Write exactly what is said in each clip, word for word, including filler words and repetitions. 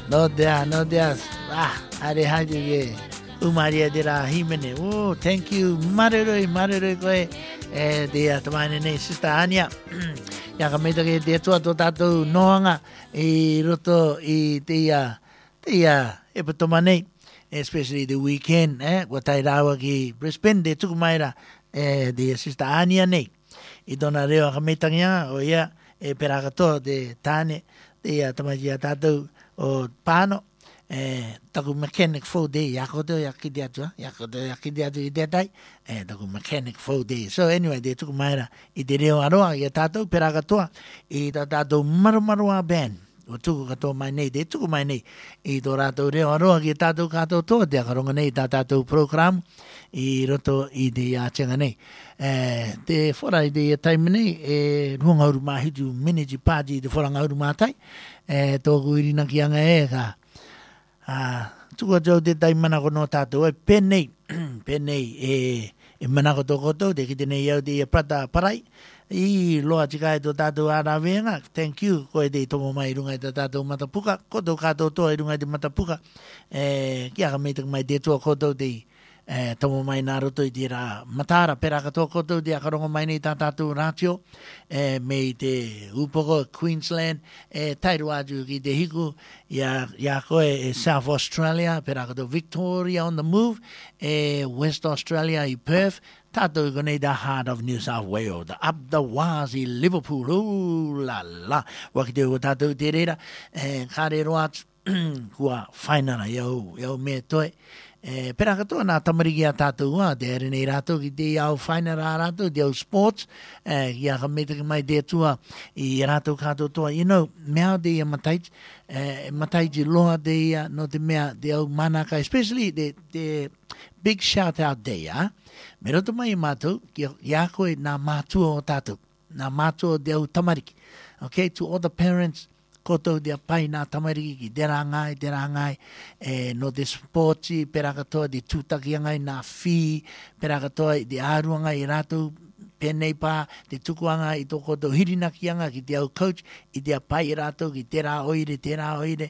no dia, no dia. Ah, are haji ye. Umaria dira himene. Oh, thank you. Mareroi, mareroi koe. Eh, dia tamane nei Sister Anya. Ya kameta ke dia tua to tato noanga i roto i dia dia e patomane, especially the weekend, eh, watai rawa ki Brisbane de tukumaira eh dia Sister Anya nei. I dona reo kameta ngia o ia e peragato de tane dia tamaji tato o pano. Eh, taku mechanic full day, yakodo yakidiatu, yakodo yakidiatu idetai, eh, taku mechanic full day. So anyway, they took maira, I de reo aroa, ya tato, peragatua, I da tato marumarua band, o tuku kato mai nei, de tuku mai nei, I do rato reo aroa, ki tato kato toa, de akaronga nei, ta tato program, I roto I de achenga nei. Eh, te fora I de taime nei, eh, ruanga uru mahitu, miniji paji, de fora ngauru matai, eh, tōku irina ki anga e ka, Ah, tuko jau te tai mana ko no tātou, e penei, penei, e, e mana ko tō koto, te ki tenei au te e prata parai, I loa tika e tō tātou ara venga, thank you, ko e te tomo mai runga e tō tātou matapuka, koto kātou toa i runga e te matapuka, e, kia ka meitak mai te tua koto te e, tomo mai nā roto I te rā matara, pera katoa koto te akarongo mai nei tā tātou rātio, e, mei te upoko Queensland, e, tairu atu ki te hiku, ia, ia koe e South Australia, pera katoa Victoria on the move, e West Australia I Perth, tātou ko nei the heart of New South Wales, the up the waz I Liverpool, ooh la la, waki te o tātou te reira, e, kāre roa kua whainara iau, iau me toi, Eh, pera katoa nā tamariki a tātou a, te ere nei rātou ki te au whainara a rātou, te au sports, eh, ki a kametaki mai te atua I rātou kātou toa. You know, mea te ia mataiti, eh, mataiti loa te ia no te mea te au manaka, especially the, the big shout out day, ah? Me roto mai I mātou, ki a koe nā mātua o tātou, nā mātua o te au tamariki. Okay, to all the parents, koto dia pai nā tamariki ki te rangai, te rangai, e, no te sportsi, pera katoa di tūtaki angai nā whi, pera katoa I te āruanga I rātou penei pā, te tukuanga I tō koto hirinaki anga ki te au coach, I te pai I rātou ki te rā oire, te rā oire,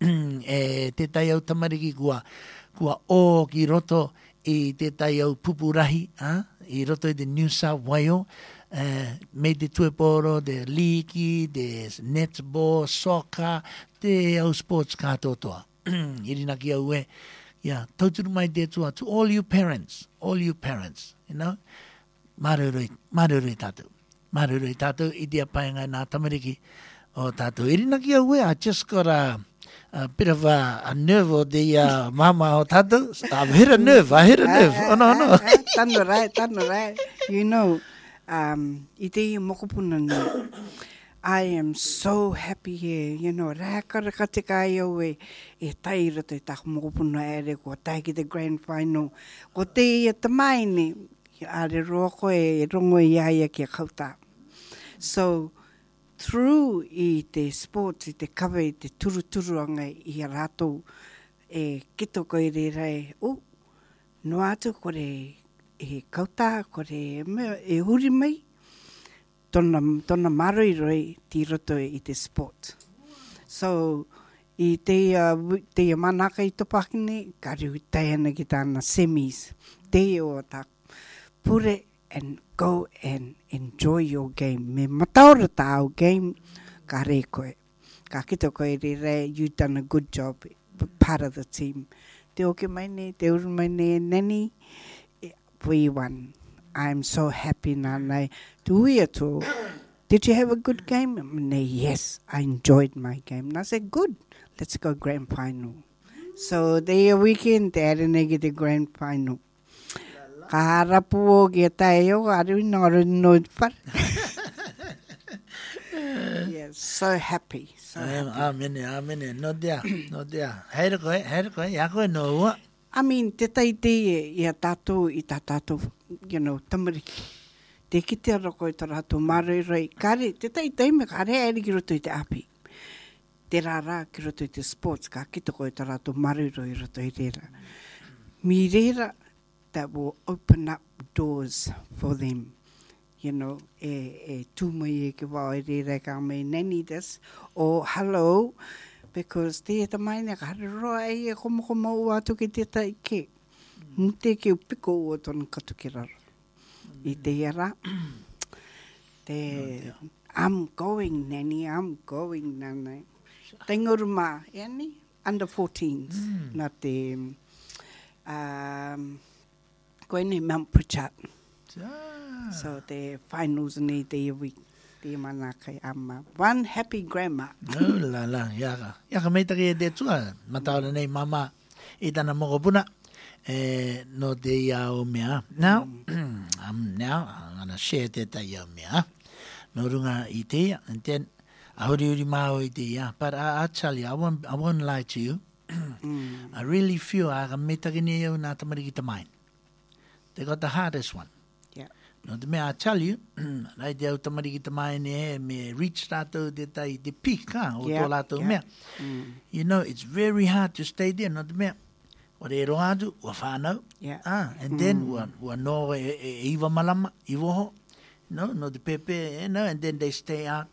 e, te tai au tamariki kua, kua o ki roto I te tai au pupurahi, ah? I roto I te New South Wales, Uh, me te tueporo, te leaky, te netball, soccer, te au sports katotoa. Irina ki au e, yeah, tauturu mai te tua, to all you parents, all you parents, you know, marurui, marurui tātou, marurui tātou, I te apainga nā tamariki o tātou. Irina ki au e, I just got a, a bit of a, a nerve o the uh, mama o tātou. I've hit a nerve, I hit a nerve, oh no, no. Tano rai, tano rai, you know, Um, I te i mokopuna ni, I am so happy here, you know, rākaraka te kai au e, e tai rata I tāku mokopuna ere, ko tai ki te grand final, ko te i a tamaine, are roko e rongo I aia ki a kauta. So, through I te sports, I te kawe, I te turuturuanga I a rātou, e kito koe re rai, o, no atu kore, e kauta, kore e huri mai, tona, tona maroi roi ti roto I te sport. So, I te, uh, te manaka I topakine, ka riu taiana ki tāna semis. Te o ta pure and go and enjoy your game. Me mataura ta au game, ka re koe. Ka kito koe re re, you done a good job, part of the team. Te oke mai ne, te uru mai ne, nani, we won. I'm so happy nanai. Tuia to. Did you have a good game? Ne, yes, I enjoyed my game. And I said, good. Let's go grand final. So the weekend there and the grand final. Karapu o ge tayo aru no no par. Yes, so happy. So happy. Amen, amen. No dia, no dia. Haere koe, haere koe, ia koe no ua. I mean, te tai te I a tātou, I tā tātou, you know, tamariki. Te kite aroko I tā rātou maroi roi. Kare, te tai te me kare eri ki roto I te api. Te rārā ki roto I te sports, ka kitoko I tā rātou maroi roi roto I rera. Mi rera, that will open up doors for them. You know, e, e tūmai e ke wao e rera ka me nani this, or hello, Because te ta mai ne ka roa e e komo komo ua atu ki te tai ke. Nte ke upiko ua tonu katu ki raro. I te iara. Te, I'm going, Nanny, I'm going, Nana. Tengoru mā, yani, under fourteens. Mm. Nā te, um, koene Mount Pritchard. Ah. So the finals nei te week. Te mana kai ama. One happy grandma. No, la la, yaka. Yaka mei taki e te tua. Mataora nei mama i tana mokopuna. Eh, no te ia o mea. Now, mm. um, now, I'm going to share te tai ia o mea. No runga i te ia. And then, ahuri uri mao i te ia. But I, I tell you, I won't, I won't lie to you. mm. I really feel I ka mei taki ni au nā tamariki ta mai. They got the hardest one. Yeah. No, te mea, I tell you, rai te au tamariki ta mai ne he, me reach tātou te tai, te peak, ha, o Yeah, tō lātou yeah. mea. Mm. You know, it's very hard to stay there, no te mea. O re roa atu, ua whānau. Yeah. Ah, and then, ua, ua no e, e, e iwa malama, iwoho. No, no te pepe, you know, and then they stay out.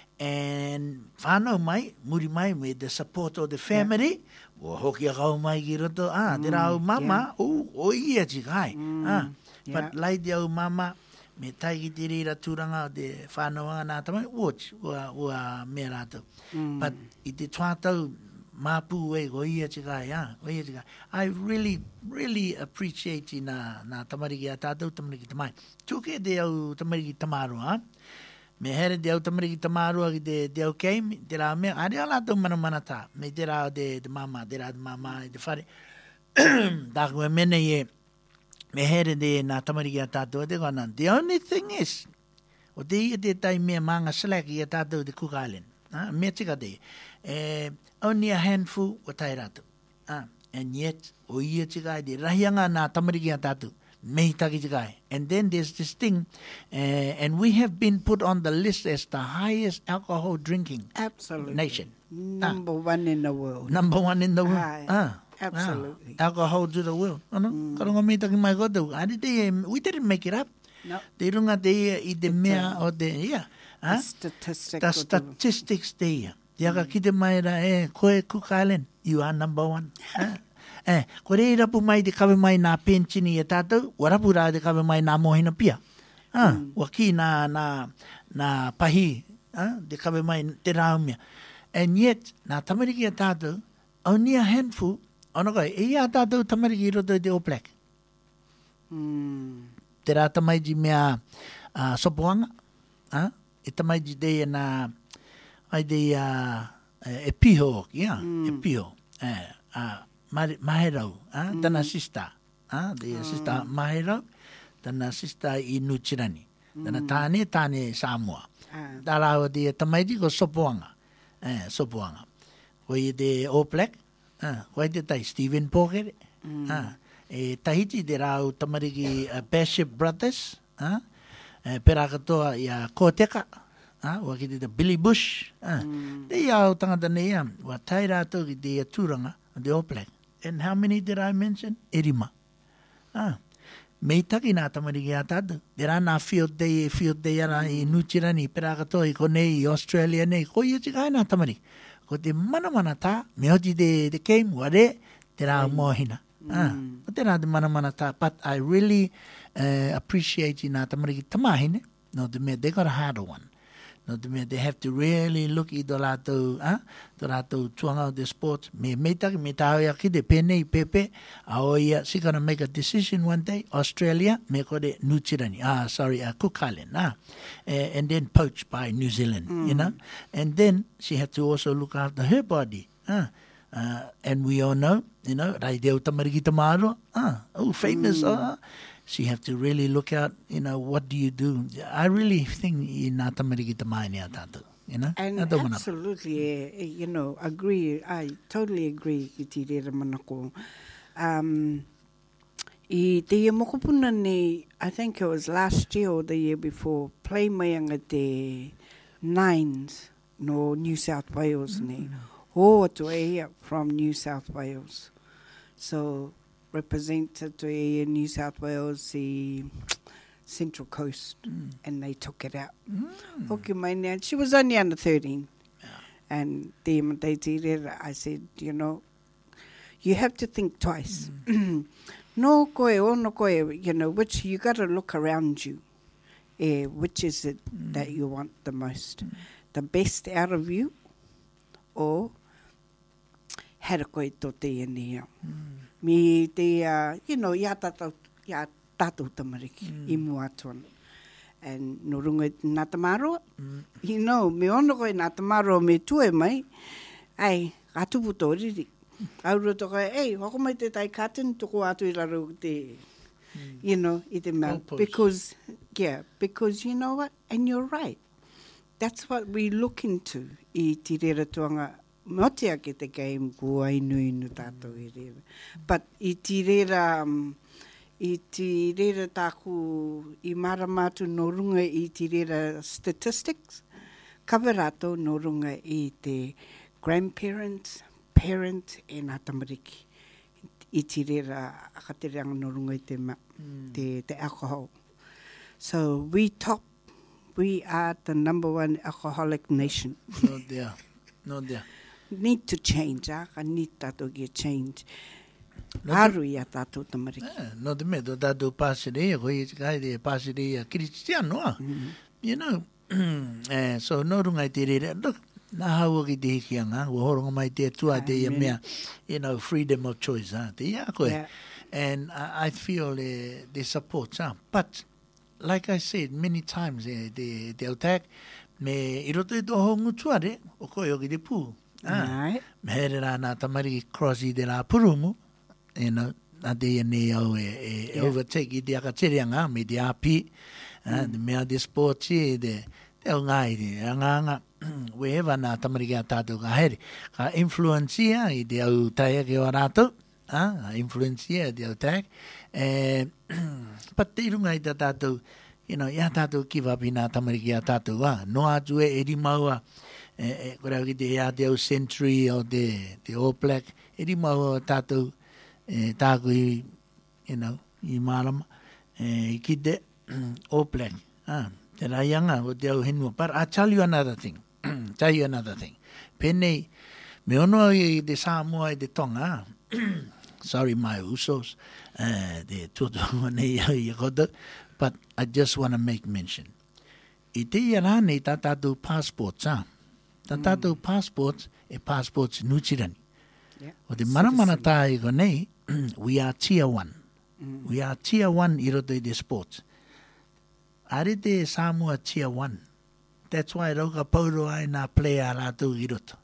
And whānau mai, muri mai, with the support of the family, ua hoki a kau mai ki roto. Ah, te rau mama, o, o ia tikai. Ah, but yeah. lai te au mama, me tai ki te reira tūranga o te whānau anga nā tamai, watch, ua, ua mea rātou. Mm. But i te tuatau, māpū e, ko ia tikai, ah, ko ia tikai. I really, really appreciate i nā, nā tamariki a tātou, tamariki tamai. Tūke te au tamariki tamarua, ah. Me here te au tamariki tamarua ki te, te au keimi, te rā mea, are ala tau mana mana tā, me te rā te, te mama, te rā te mama, te whare. Tāku e mene i e, me here te nā tamariki a tātou, te kona, the only thing is, o te ia te tai mea manga slaki a tātou te Cook Island, ah, mea tika te, eh, only a handful o tai rātou, ah, and yet, o ia tika te rahianga nā tamariki a tātou, mei taki tikai. And then there's this thing, uh, and we have been put on the list as the highest alcohol drinking Absolutely. nation. Number one in the world. Number one in the world. Aye. Ah, Absolutely. ah, alcohol to the world. Ano? Mm. Karonga mei taki mai koto. Adi te, we didn't make it up. No. Te runga te ia i te mea o te, yeah. The Ah? statistic. The of the- statistics te ia. Te aka ki te mai ra, eh, koe Cook Island, you are number one. Ah? Eh, ko rei rapu mai te kawe mai nā penchini e tātou, wa rapu rā te kawe mai nā mohina pia. Ah, mm. Wa ki nā, nā, nā pahi, ah, te kawe mai te rāumia. And yet, nā tamariki e tātou, only a handful, ono koe, e ia tātou tamariki i roto i te All Black. Mm. Te rā tamaiti mea uh, sopoanga, ah, e tamaiti te e nā, ai te uh, e piho, yeah, mm. e piho, eh, uh, Maherau, ah, mm. tana sista, ah, te oh. sista Maherau, tana sista i Nuchirani, tana mm. tāne, tāne Samoa. Ah. Tā rāua te tamaiti ko sopoanga, eh, sopoanga. Ko i te All Black, ah, ko i te tai Stephen Pokere, mm. ah, e Tahiti te rau tamariki uh, Bishop Brothers, ah, e pera katoa i a Koteka, ah, wa ki te Billy Bush, ah, mm. te iau tangata nei am, wa tai rātou ki te tūranga, the All Black. And how many did I mention? Erima. Ah, mei taki nā tamariki a tātou. Te rā nā field day e field day ara i Nuchirani, pera katoa i ko nei, i Australia nei, ko ia tika nā tamariki. Ko te mana mana tā, me hoti te, te game, wa re, te rā mohina. Ah, mm. te rā te mana mana tā, but I really uh, appreciate i nā tamariki tamahine, no te mea, they got a harder one. No te mea, they have to really look i tō rātou, ah, tō rātou tuanga o te sport. Me meitaki, me tāo ia ki te pēnei pepe, a o ia, she gonna make a decision one day, Australia, me kore Nuchirani, ah, sorry, uh, Cook Island, ah, uh, and then poached by New Zealand, mm. you know, and then she had to also look after her body, ah, uh, and we all know, you know, rai deo tamariki tamaro, ah, oh, famous, mm. ah, so you have to really look out, you know, what do you do? I really think in nā tamariki tamai ni a tātou, you know? And absolutely, uh, you know, agree, I totally agree ki te rera manako. Um, I te ia mokopuna ni, I think it was last year or the year before, play mai anga te Nines no New South Wales mm-hmm. ni. Ho atu e ia from New South Wales. So, represented to in New South Wales, the Central Coast, mm. and they took it out. Mm. Okay, my now she was only under thirteen, yeah. And te matai tirera, I said, you know, you have to think twice. Mm. No koe, ono koe, you know, which you got to look around you. Eh, which is it mm. that you want the most? Mm. The best out of you, or hera koe to te ene au. Me te, uh, you know, ia tātou, ia tātou tamariki, mm. I mua atuana. And no runga nā tamaroa, mm. you know, me ono koe nā tamaroa me tue mai, ai, atupu tō riri. Auro toka, ei, wako mai te tai katen, toko atu I raro te, mm. you know, I te mea. Because, yeah, because you know what? And you're right. That's what we look into I te rera tuanga. Motea ke te game kua inu inu tātou I rera. But I te rera, um, I te rera tāku I maramatu no runga I te rera statistics, kawa rātou no runga I te grandparents, parent e nā tamariki. I te rera akatereanga no runga I te, ma, mm. te, te alcohol. So we top, we are the number one alcoholic nation. No there, no there. Need to change, ah, ka need tātou ki change. Haru ia tātou tamariki. No te me, tō tātou pāsereia, koe I te kai te pāsereia Kristiano, ah. You know, eh, so no runga I te rere, look, nā haua ki te hikianga, ua horonga mai te tua te ia mea, you know, freedom of choice, ah, te ia koe. Yeah. And I, I feel uh, the support, ah. But, like I said many times, eh, the, the attack, me I roto I tō hongu tuare, o koe o ki te pū. Ah, me here rā nā tamariki cross I te rā purungu, you know, nā te ia ne au e, e yeah. overtake I te akatereanga, me te api, ah, mm. te mea te sports e, te, te au ngai te, anganga, wherever nā tamariki a tātou ka here, ka influencia I te au taia ke o rātou, ah, influencia I te au taia, eh, but te irunga I te tātou, you know, ia tātou kiwapi nā tamariki a tātou, ah, no atu e eri maua, eh, eh, kora ki te ea te au century o te, te All Black, eri maua tātou, eh, tāku I, you know, I marama, eh, I ki te All Black, ah, te raianga o te au henua, but I'll tell you another thing, tell you another thing, penei, me ono I te Samoa I te Tonga, sorry my usos, uh, te tuatua nei au I koto, but I just want to make mention. I te ia rā nei tā tātou passports, ah, tā tātou passports e passports nutirani. Yeah. O te maramana tā I ko nei, we are tier one. Mm. We are tier one I roto I te sports. Are te Samoa tier one. That's why rauka pauro ai nā player rātou I roto.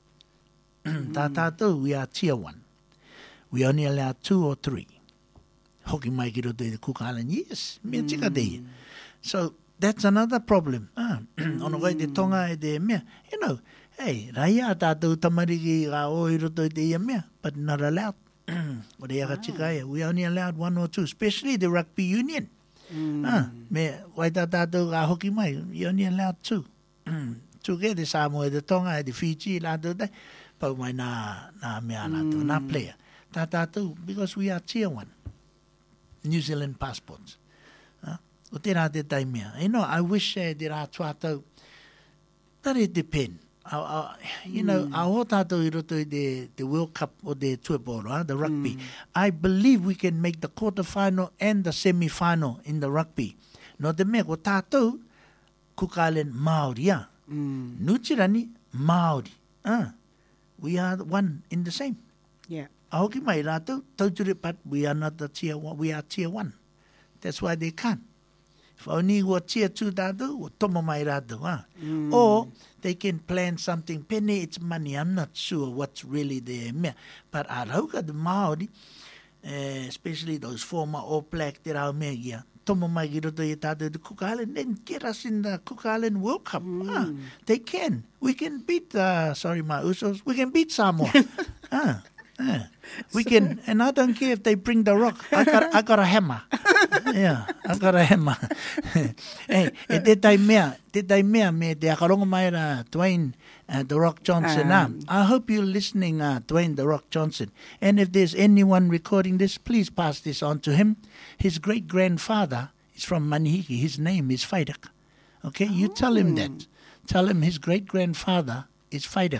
Tā tātou, we are tier one. We only allow two or three. Hoki mai ki roto I te Cook Island, yes, mea tika te ia. So, that's another problem. Ah, ono kai te tonga e te mea. You know, hey, raia tātou tamariki ka o I roto I te ia mea, but not allowed. O te aka tika ia, we only allowed one or two, especially the rugby union. Mm. Ah, me, wai tā tātou ka hoki mai, you only allowed two. Two ke te Samoa e te tonga e te Fiji, lātou te, pau mai nā, nā mea lātou, mm. nā player. Tā tātou, because we are tier one. New Zealand passports. Uh, o te rā te taimea. You know, I wish uh, te rā tuatau, that it depend. Uh, uh, you mm. know, a o tātou I roto I the, the World Cup o the tueporo, uh, the rugby. Mm. I believe we can make the quarterfinal and the semi-final in the rugby. No te mea, ko tātou, Cook Island Māori, yeah. Mm. Nutirani Māori. Uh, we are one in the same. Yeah. Ahoki mai rātou, tauture pat, we are not the tier one, we are tier one. That's why they can't. If only were tier two tātou, tomo mai rātou, huh? Mm. Or they can plan something, pene it's money, I'm not sure what's really there. But a rauka the Māori, uh, especially those former All Black, te rau mea gia, tomo mai ki roto I tātou the Cook Island, then get us in the Cook Island World Cup. Mm. Huh? They can. We can beat, uh, sorry my usos, we can beat Samoa. huh? Yeah. We can, and I don't care if they bring the rock. I got, I got a hammer. Yeah, I got a hammer. Hey, e te tai mea, te tai mea me te akarongo mai ra Dwayne uh, The Rock Johnson. Um, uh. I hope you're listening, uh, Dwayne The Rock Johnson. And if there's anyone recording this, please pass this on to him. His great-grandfather is from Manihiki. His name is Faidaka. Okay, you oh. tell him that. Tell him his great-grandfather is Faidaka.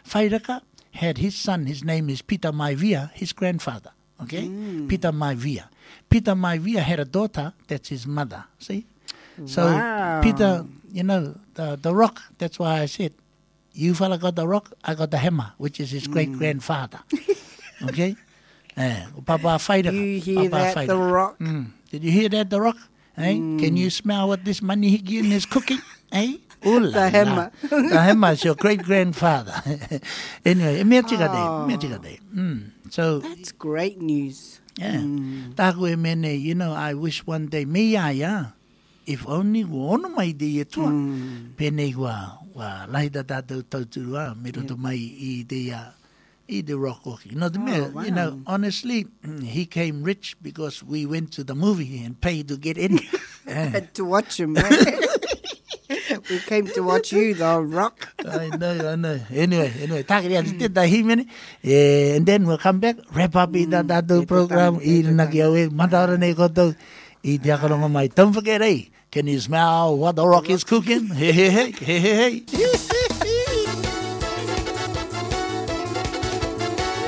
Whairaka had his son, his name is Peter Maivia, his grandfather. Okay? Mm. Peter Maivia. Peter Maivia had a daughter, that's his mother. See? So Wow. Peter, you know, the, the rock, that's why I said, you fella got the rock, I got the hammer, which is his great-grandfather. Okay? Uh, Papa Whairaka. You hear Papa that, the Whairaka. rock? Mm. Did you hear that, the rock? Eh? Mm. Can you smell what this money again is cooking? Eh? Ooh la The hammer. La. The hammer is your great-grandfather. Anyway, mea tika dei, mea tika dei. Mm. So, That's great news. yeah. Mm. Tāku e mene, you know, I wish one day, me ia ia, if only ko ono mai de e tua, Mm. pēnei wa, wa laida tātou tauturua, me roto mai i de ia, i de rock oki. No, the Oh, mea, wow. you know, honestly, he came rich because we went to the movie and paid to get in. Yeah. Had to watch him, man. We came to watch you, the rock. I know, I know. Anyway, anyway, tākiri atu te tahi mene, eh, and then we'll come back, wrap up i tā tātou e te program, tangi, e i te rina ki au e, mataora nei kotou, i te akaronga mai. Don't forget, eh, can you smell what the rock is cooking? Hey, hey, hey, hey, hey, hey.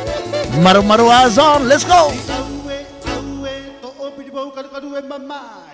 Maru Maru is on, let's go! Aue, aue, to opiri bau kadu kadu e mamai.